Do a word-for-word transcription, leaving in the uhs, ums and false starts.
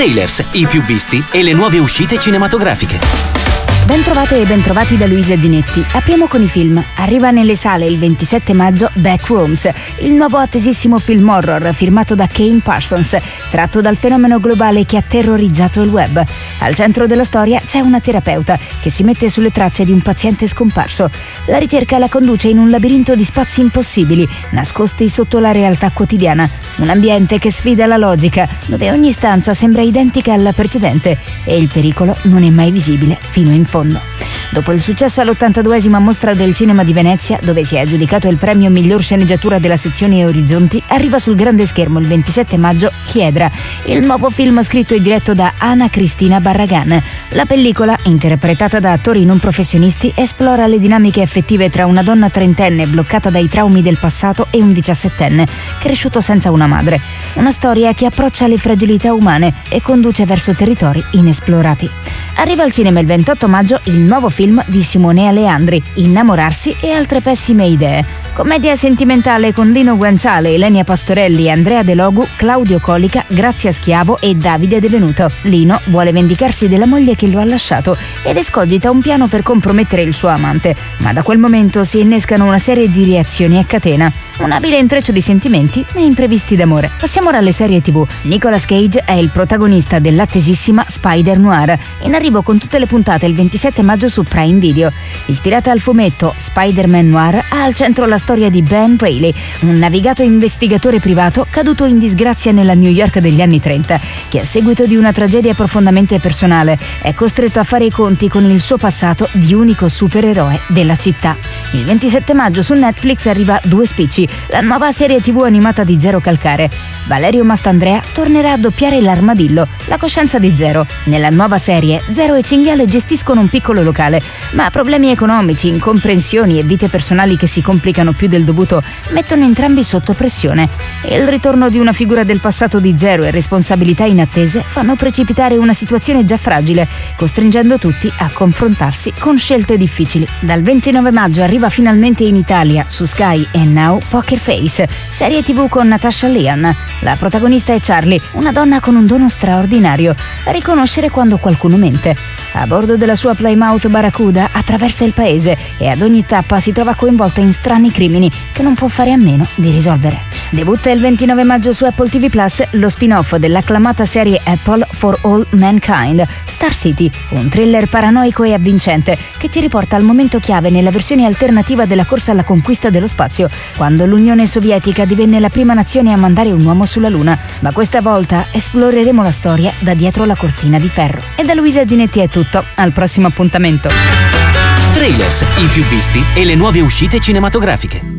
Trailers, i più visti e le nuove uscite cinematografiche. Bentrovate e bentrovati da Luisa Ginetti. Apriamo con i film. Arriva nelle sale il ventisette maggio Backrooms, il nuovo attesissimo film horror firmato da Kane Parsons, tratto dal fenomeno globale che ha terrorizzato il web. Al centro della storia c'è una terapeuta che si mette sulle tracce di un paziente scomparso. La ricerca la conduce in un labirinto di spazi impossibili, nascosti sotto la realtà quotidiana. Un ambiente che sfida la logica, dove ogni stanza sembra identica alla precedente e il pericolo non è mai visibile fino in fondo. Dopo il successo all'ottantaduesima Mostra del Cinema di Venezia, dove si è aggiudicato il premio miglior sceneggiatura della sezione Orizzonti, arriva sul grande schermo il ventisette maggio Hiedra, il nuovo film scritto e diretto da Ana Cristina Barragan. La pellicola, interpretata da attori non professionisti, esplora le dinamiche affettive tra una donna trentenne bloccata dai traumi del passato e un diciassettenne cresciuto senza una madre. Una storia che approccia le fragilità umane e conduce verso territori inesplorati. Arriva al cinema il ventotto maggio il nuovo film di Simone Aleandri, Innamorarsi e altre pessime idee. Commedia sentimentale con Lino Guanciale, Elenia Pastorelli, Andrea De Logu, Claudio Colica, Grazia Schiavo e Davide De Venuto. Lino vuole vendicarsi della moglie che lo ha lasciato ed escogita un piano per compromettere il suo amante, ma da quel momento si innescano una serie di reazioni a catena. Un abile intreccio di sentimenti e imprevisti d'amore. Passiamo ora alle serie tivù. Nicolas Cage è il protagonista dell'attesissima Spider Noir, in arrivo con tutte le puntate il ventisette maggio su Prime Video. Ispirata al fumetto Spider-Man Noir, ha al centro la storia di Ben Reilly, un navigato investigatore privato caduto in disgrazia nella New York degli anni trenta, che a seguito di una tragedia profondamente personale è costretto a fare i conti con il suo passato di unico supereroe della città. Il ventisette maggio su Netflix arriva Due Spicci, la nuova serie tivù animata di Zero Calcare. Valerio Mastandrea tornerà a doppiare l'Armadillo, la coscienza di Zero. Nella nuova serie, Zero e Cinghiale gestiscono un piccolo locale, ma problemi economici, incomprensioni e vite personali che si complicano più del dovuto mettono entrambi sotto pressione. Il ritorno di una figura del passato di Zero e responsabilità inattese fanno precipitare una situazione già fragile, costringendo tutti a confrontarsi con scelte difficili. Dal ventinove maggio arriva finalmente in Italia, su Sky e Now, Poker Face, serie tivù con Natasha Lyonne. La protagonista è Charlie, una donna con un dono straordinario: riconoscere quando qualcuno mente. A bordo della sua Plymouth Barracuda attraversa il paese e ad ogni tappa si trova coinvolta in strani crimini che non può fare a meno di risolvere. Debutta il ventinove maggio su Apple ti vu Plus lo spin-off dell'acclamata serie Apple for All Mankind, Star City, un thriller paranoico e avvincente che ci riporta al momento chiave nella versione alternativa della corsa alla conquista dello spazio, quando l'Unione Sovietica divenne la prima nazione a mandare un uomo sulla Luna. Ma questa volta esploreremo la storia da dietro la cortina di ferro. E da Luisa Ginetti è tutto, al prossimo appuntamento. Trailers, i più visti e le nuove uscite cinematografiche.